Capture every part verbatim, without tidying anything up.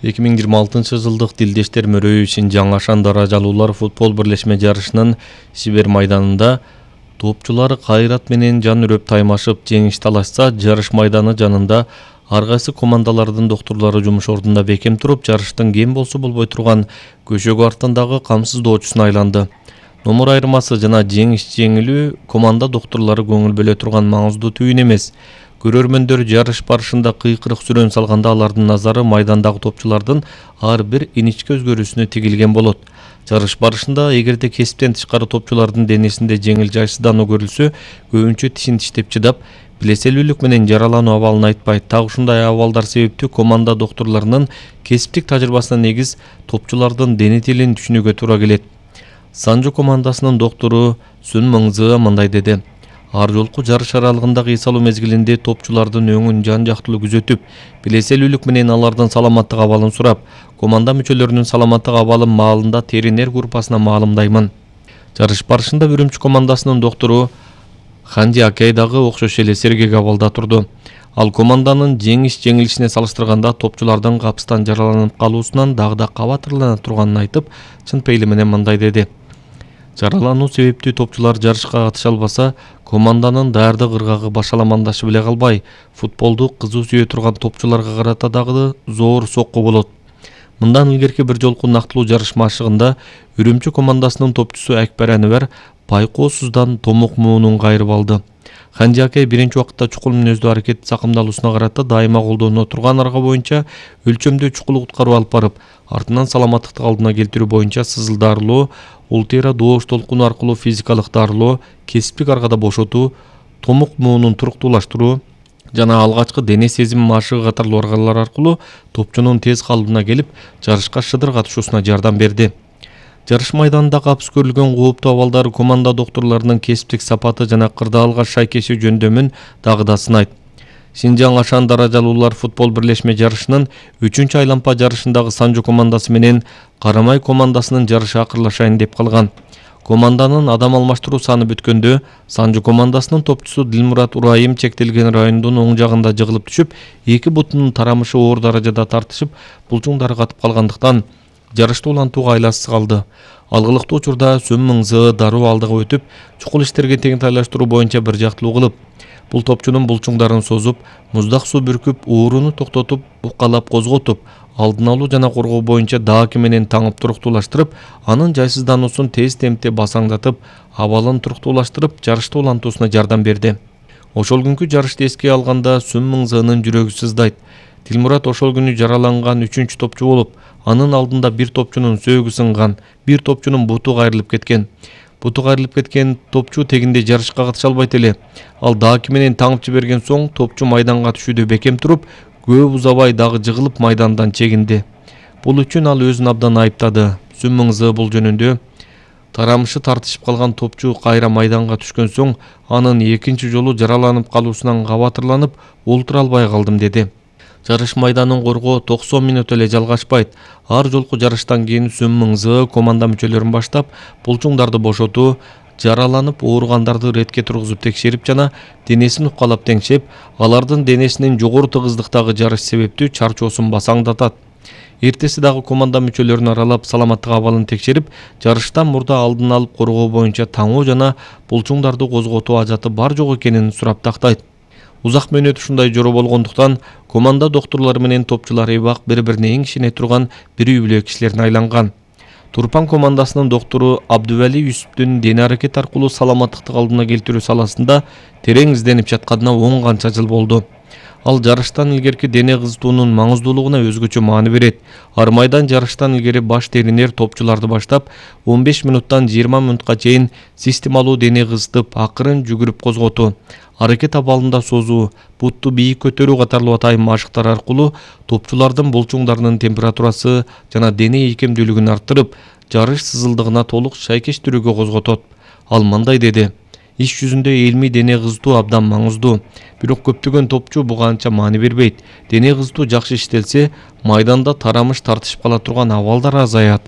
эки миң жыйырма алтынчы жылдык Дилдештер мөрөйү Шинжаң Ашан даражалуулар футбол бирлешме жарышынын Сибир майданында топчулар кайрат менен жан үрөп таймашып жеңиш талашса, жарыш майданы жанында ар кайсы командалардын доктурлары жумуш ордунда бекем туруп, жарыштын кем болсо болбой турган көшөгө артындагы камсыздоочусуна айланды. Номур айырмасы жана жеңиш жеңилүү команда доктурлары көңүл бөлө турган маңыздуу түйүн эмес. Көрөрмөндөр жарыш барышында кыйкырык сүрөн салганда алардын назары майдандагы топчулардын ар бир иничке өзгөрүүсүнө тигилген болот. Жарыш барышында эгерде кесиптен тышкары топчулардын денесинде жеңил жайсыздануу көрүлсө, көбүнчө тишин тиштеп чыдап, билеселүүлүк менен жаралануу абалын айтпайт. Так ушундай абалдар себептүү команда доктурларынын кесиптик тажрыйбасына негиз топчулардын дене тилин түшүнүүгө туура келет. Санжу командасынын доктору Сүн Мыңзы мындай деди: ар жолку жарыш аралыгындагы эс алуу мезгилинде топчулардын өңүн жан жактылуу күзөтүп, билеселүүлүк менен алардын саламаттык абалын сурап, команда мүчөлөрүнүн саламаттык абалын маалында теринер группасына маалымдаймын. Жарыш барышында Үрүмчү командасынын доктору Ханди Акей дагы окшош эле сергек абалда турду. Ал команданын жеңиш жеңилишине салыштырганда топчулардын капыстан жараланып калуусунан дагы да кабатырлана турганын айтып, чын пейили менен мындай деди: жаралануу себептүү топчулар жарышка катыша албаса, команданын даярдык ыргагы башаламандашы биле калбай, футболду кызуу сүйө турган топчуларга карата дагы зоор сокку болот. Мындан илгерки бир жолку нактылуу жарыш машыгында Үрүмчү командасынын топчусу Экбер Анвар пайкоосуздан томук муунун кайрып алды. Ханди Акей биринчи убакытта чукул мүнөздүү аракет сакымдалуусуна карата дайыма колдоно турган арга боюнча өлчөмдүү чукул куткаруу алып барып, артынан саламаттыкты калдына келтирүү боюнча сызылдарлоо, ултера доош толкуну аркылуу физикалык дарылоо, кесиптик аргада бошотуу, томук муунун туруктуулаштыруу жана алгачкы дене сезим машыгы катарлуу аргалар аркылуу топчунун тез калыбына келип, жарышка шыдыр катышуусуна жардам берди. Жарыш майданында капыс көрүлгөн кооптуу абалдар команда доктурларынын кесиптик сапаты жана кырдаалга шайкеши жөндөмүн дагы да сынайт. Шинжаң Ашан даражалуулар футбол бирлешме жарышынын үчүнчү айлампа жарышындагы Санжу командасы менен Карамай командасынын жарышы акырлашайын деп калган. Команданын адам алмаштыруу саны бүткөндө Санжу командасынын топчусу Дилмурат Урайым чектелген райондун оң жагында жыгылып түшүп, эки бутунун тарамышы оор даражада тартышып, булчуңдары катып калгандыктан жарышты улантууга айласыз калды. Алгылыктуу учурда Сүн Мыңзы дароо алдыга өтүп, чукул иштерге теңтайлаштыруу боюнча бир жактылуу кылып, бул топчунун булчуңдарын созуп, муздак суу бүркүп, ооруну токтотуп, букалап козготуп, алдын алуу жана коргоо боюнча дааки менен таңып туруктуулаштырып, анын жайсыздануусун тез темпте басаңдатып, абалын туруктуулаштырып, жарышты улантуусуна жардам берди. Ошол күнкү жарышты эске алганда Сүн Мыңзынын жүрөгү сыздайт. Дилмурат ошол күнү жараланган үчүнчү топчу болуп, анын алдында бир топчунун сөөгү сынган, бир топчунун буту кайрылып кеткен. Буту кайрылып кеткен топчу тегинде жарышка катыша албайт эле. Ал дааки менен таңып жиберген соң топчу майданга түшүүдө бекем туруп, көп узабай дагы жыгылып майдандан чегинди. Бул үчүн ал өзүн абдан айыптады. Сүн Мыңзы бул жөнүндө: тарамышы тартышып калган топчу кайра майданга түшкөн соң, анын экинчи жолу жараланып калуусунан кабатырланып, олтура албай калдым деди. Жарыш майданын коргоо токсон мүнөт эле жалгашпайт. Ар жолку жарыштан кийин Сүн Мыңзы команда мүчөлөрүн баштап, булчуңдарды бошотуу, жараланып ооругандарды ретке тургузуп текшерип жана денесин уккалап теңшеп, алардын денесинин жогору тыгыздыктагы жарыш себептүү чарчоосун басаңдатат. Эртеси дагы команда мүчөлөрүн аралап, саламаттык абалын текшерип, жарыштан мурда алдын алып коргоо боюнча таңоо жана булчуңдарды козготуу ажаты бар жок экенин сурап тактайт. Узак мөөнөт ушундай жоро болгондуктан команда доктурлары менен топчулар эбак бири-бирине эң ишене турган бир үй бүлө кишилерине айланган. Турпан командасынын доктору Абдували Юсуптун дене аракет аркылуу саламаттыкты калдына келтирүү саласында терең изденип жатканына он канча жыл болду. Ал жарыштан илгерки дене кызытуунун маңыздуулугуна өзгөчө маани берет. Ар майдан жарыштан илгери баш теринер топчуларды баштап, он беш мүнөттөн жыйырма мүнөткө чейин системалуу дене кызытып, акырын жүгүрүп козготуу, аракет абалында созуу, бутту бийик көтөрүү катарлуу атайын машыктар аркылуу топчулардын булчуңдарынын температурасы жана дене ийкемдүүлүгүн арттырып, жарыш сызылдыгына толук шайкеш түрүгө козготот. Ал мындай деди: иш жүзүндө илмий дене кызытуу абдан маңыздуу. Бирок көптөгөн топчу буга анча маани бербейт. Дене кызытуу жакшы иштелсе, майданда тарамыш тартышып кала турган абалдар азаят.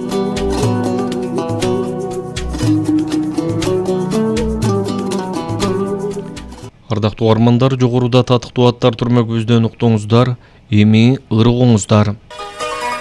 Ардактуу армандар, жогоруда татыктуу аттар түрмөгүбүздөн уктуңуздар, эми ыргыңыздар.